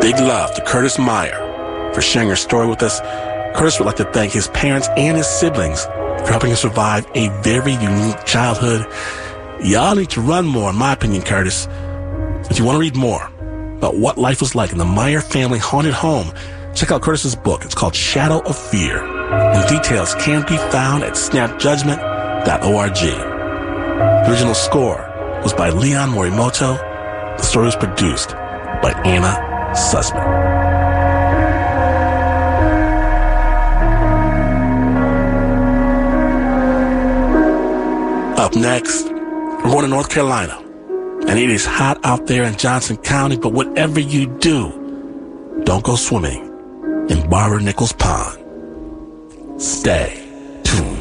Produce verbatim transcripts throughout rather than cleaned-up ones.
Big love to Curtis Meyer for sharing her story with us. Curtis would like to thank his parents and his siblings for helping him survive a very unique childhood. Y'all need to run more, in my opinion, Curtis. If you want to read more about what life was like in the Meyer family haunted home, check out Curtis's book. It's called Shadow of Fear. And details can be found at snap judgment dot org. The original score was by Leon Morimoto. The story was produced by Anna Sussman. Up next, we're going to North Carolina. And it is hot out there in Johnson County, but whatever you do, don't go swimming in Barbara Nichols Pond. Stay tuned.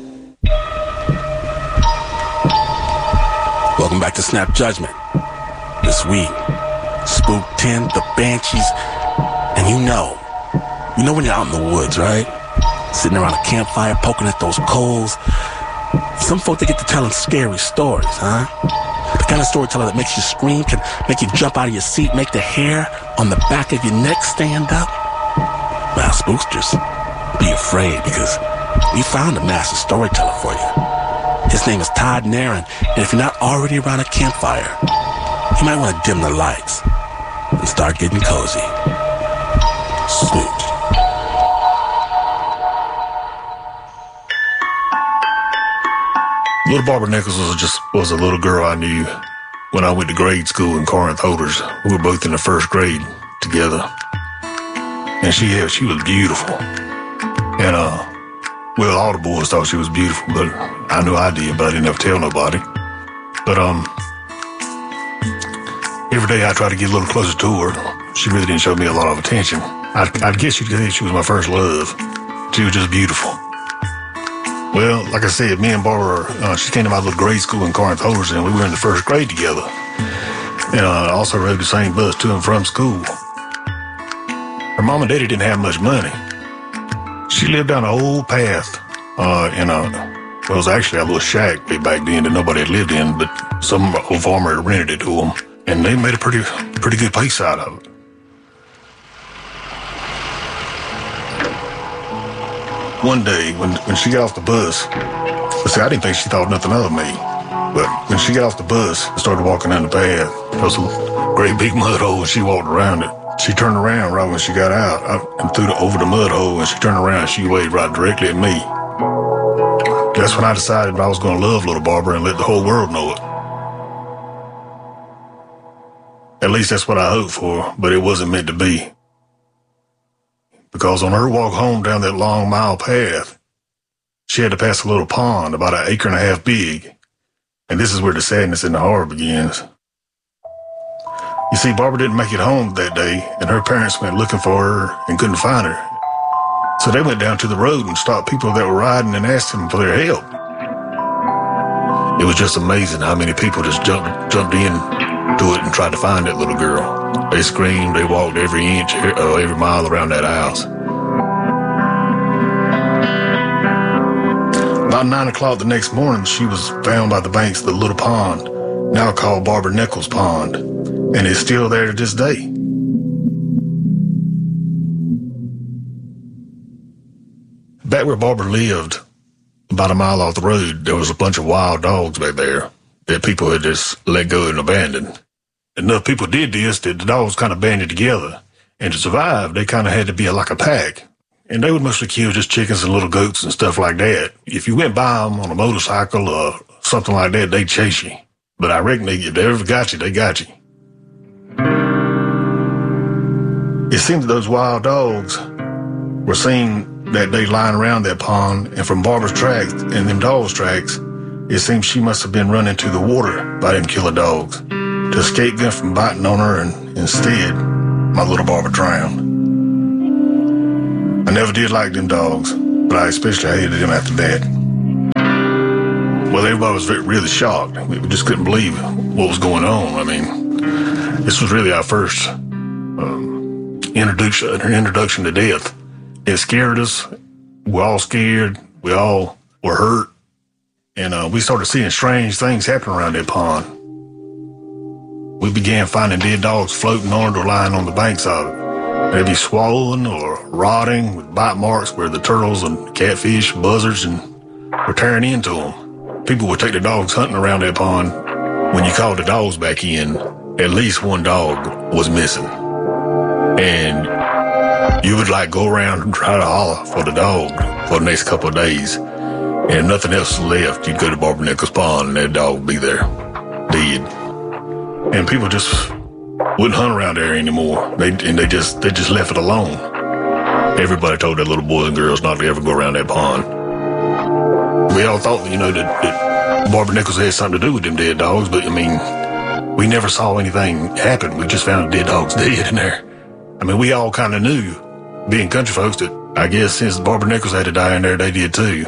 Welcome back to Snap Judgment. This week, Spook ten, the Banshees, and you know, you know when you're out in the woods, right? Sitting around a campfire, poking at those coals. Some folk, they get to telling scary stories, huh? The kind of storyteller that makes you scream, can make you jump out of your seat, make the hair on the back of your neck stand up. Well, spooksters, be afraid, because we found a master storyteller for you. His name is Todd Naron, and if you're not already around a campfire, you might want to dim the lights and start getting cozy. Spooked. Little Barbara Nichols was just was a little girl I knew when I went to grade school in Corinth Holders. We were both in the first grade together, and she yeah, she was beautiful. And uh, well, all the boys thought she was beautiful, but I knew I did, but I didn't ever tell nobody. But um, every day I tried to get a little closer to her. She really didn't show me a lot of attention. I I guess you could say she was my first love. She was just beautiful. Well, like I said, me and Barbara, uh, she came to my little grade school in Corinth Holders, and we were in the first grade together. And I uh, also rode the same bus to and from school. Her mom and daddy didn't have much money. She lived down an old path uh, in a, well, it was actually a little shack way back then that nobody had lived in, but some old farmer had rented it to them, and they made a pretty, pretty good place out of it. One day, when when she got off the bus, see, I didn't think she thought nothing of me. But when she got off the bus and started walking down the path, there was a great big mud hole, and she walked around it. She turned around right when she got out I, and threw the, over the mud hole, and she turned around and she waved right directly at me. That's when I decided I was going to love little Barbara and let the whole world know it. At least that's what I hoped for, but it wasn't meant to be. Because on her walk home down that long mile path, she had to pass a little pond about an acre and a half big. And this is where the sadness and the horror begins. You see, Barbara didn't make it home that day, and her parents went looking for her and couldn't find her. So they went down to the road and stopped people that were riding and asked them for their help. It was just amazing how many people just jumped, jumped in to it and tried to find that little girl. They screamed, they walked every inch, uh, every mile around that house. About nine o'clock the next morning, she was found by the banks of the little pond, now called Barbara Nichols Pond, and it's still there to this day. Back where Barbara lived, about a mile off the road, there was a bunch of wild dogs back there that people had just let go and abandoned. Enough people did this that the dogs kind of banded together. And to survive, they kind of had to be like a pack. And they would mostly kill just chickens and little goats and stuff like that. If you went by them on a motorcycle or something like that, they'd chase you. But I reckon they, if they ever got you, they got you. It seemed that those wild dogs were seen that day lying around that pond. And from Barbara's tracks and them dogs' tracks, it seemed she must have been run into the water by them killer dogs to escape them from biting on her, and instead, my little Barbara drowned. I never did like them dogs, but I especially hated them after that. Well, everybody was very, really shocked. We just couldn't believe what was going on. I mean, this was really our first um, introduction, introduction to death. It scared us. We were all scared. We all were hurt. And uh, we started seeing strange things happen around that pond. we began finding dead dogs floating on it or lying on the banks of it. They'd be swollen or rotting with bite marks where the turtles and catfish, buzzards, and were tearing into them. People would take the dogs hunting around that pond. When you called the dogs back in, at least one dog was missing. And you would like go around and try to holler for the dog for the next couple of days. And if nothing else was left, you'd go to Barbara Nichols Pond and that dog would be there, dead. And people just wouldn't hunt around there anymore. They and they just they just left it alone. Everybody told their little boys and girls not to ever go around that pond. We all thought, you know, that, that Barbara Nichols had something to do with them dead dogs, but I mean, we never saw anything happen. We just found dead dogs dead in there. I mean, we all kind of knew, being country folks, that I guess since Barbara Nichols had to die in there, they did too.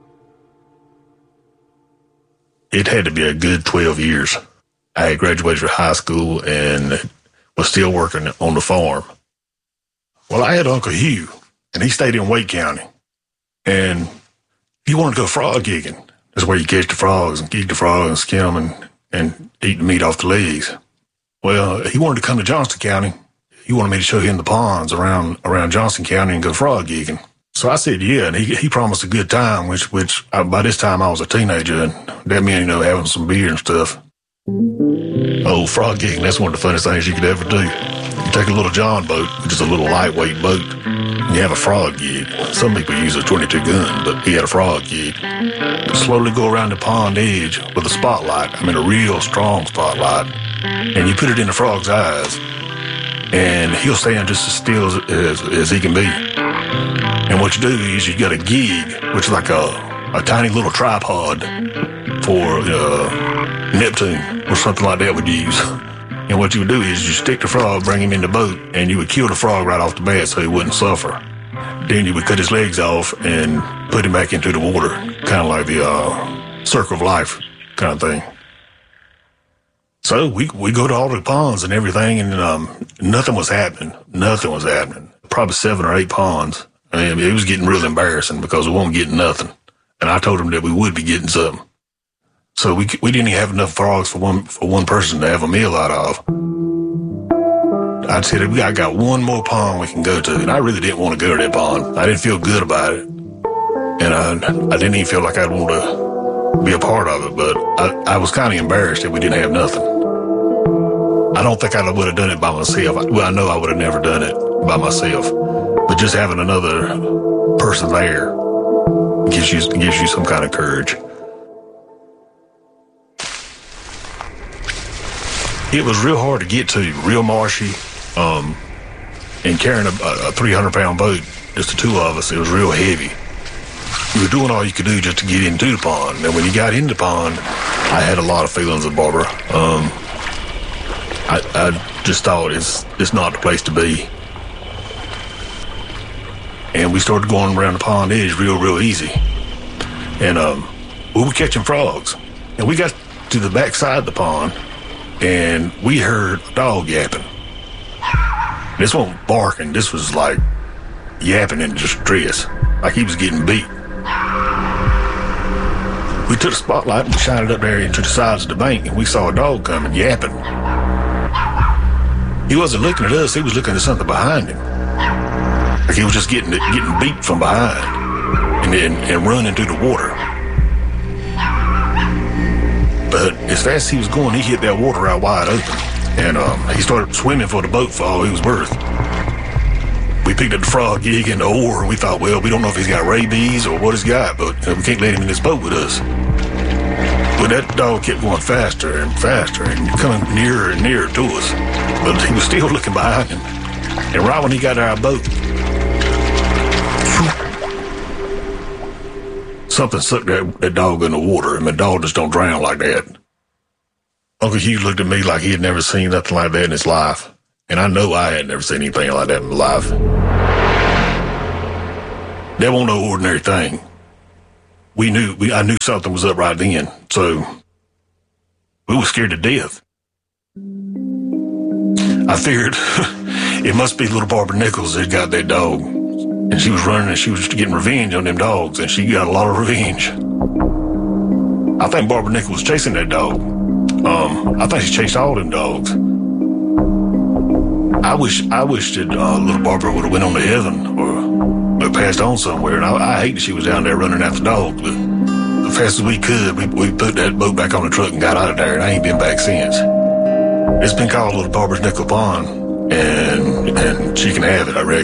It had to be a good twelve years. I had graduated from high school and was still working on the farm. Well, I had Uncle Hugh, and he stayed in Wake County. And he wanted to go frog gigging. That's where you catch the frogs and gig the frogs and skin them and, and eat the meat off the legs. Well, he wanted to come to Johnston County. He wanted me to show him the ponds around around Johnston County and go frog gigging. So I said, yeah, and he, he promised a good time, which, which I, by this time I was a teenager, and that meant, you know, having some beer and stuff. Oh, frog gigging, that's one of the funniest things you could ever do. You take a little John boat, which is a little lightweight boat, and you have a frog gig. Some people use a twenty-two gun, but he had a frog gig. You slowly go around the pond edge with a spotlight, I mean a real strong spotlight, and you put it in the frog's eyes, and he'll stand just as still as, as, as he can be. And what you do is you got a gig, which is like a, a tiny little tripod for uh, Neptune or something like that would use. And what you would do is you stick the frog, bring him in the boat, and you would kill the frog right off the bat so he wouldn't suffer. Then you would cut his legs off and put him back into the water, kind of like the uh, circle of life kind of thing. So we we go to all the ponds and everything, and um, nothing was happening. Nothing was happening. Probably seven or eight ponds. I mean, it was getting real embarrassing because we weren't getting nothing. And I told him that we would be getting something. So we we didn't even have enough frogs for one for one person to have a meal out of. I said, I got one more pond we can go to, and I really didn't want to go to that pond. I didn't feel good about it, and I I didn't even feel like I'd want to be a part of it. But I, I was kind of embarrassed that we didn't have nothing. I don't think I would have done it by myself. Well, I know I would have never done it by myself, but just having another person there gives you gives you some kind of courage. It was real hard to get to, real marshy, um, and carrying a, a three hundred pound boat, just the two of us, it was real heavy. You were doing all you could do just to get into the pond. And when you got in the pond, I had a lot of feelings of Barbara. Um, I, I just thought it's it's not the place to be. And we started going around the pond edge real, real easy. And um, we were catching frogs. And we got to the back side of the pond, and we heard a dog yapping. This wasn't barking. This was like yapping in distress, like he was getting beat. We took a spotlight and shined it up there into the sides of the bank, and we saw a dog coming yapping. He wasn't looking at us. He was looking at something behind him. Like he was just getting getting beat from behind and, and, and running through the water. But as fast as he was going, he hit that water out wide open. And um, he started swimming for the boat for all he was worth. We picked up the frog gig and the oar, and we thought, well, we don't know if he's got rabies or what he's got, but you know, we can't let him in this boat with us. But that dog kept going faster and faster and coming nearer and nearer to us. But he was still looking behind him. And right when he got to our boat, something sucked that, that dog in the water, and my dog just don't drown like that. Uncle Hugh looked at me like he had never seen nothing like that in his life. And I know I had never seen anything like that in my life. That wasn't no ordinary thing. We knew, we, I knew something was up right then, so we were scared to death. I figured it must be little Barbara Nichols that got that dog. And she was running and she was getting revenge on them dogs, and she got a lot of revenge. I think Barbara Nichols was chasing that dog. Um, I think she chased all them dogs. I wish I wish that uh, little Barbara would have went on to heaven or, or passed on somewhere. And I, I hate that she was down there running after dogs. But as fast as we could, we, we put that boat back on the truck and got out of there. And I ain't been back since. It's been called Little Barbara's Nickel Pond, and and she can have it, I reckon.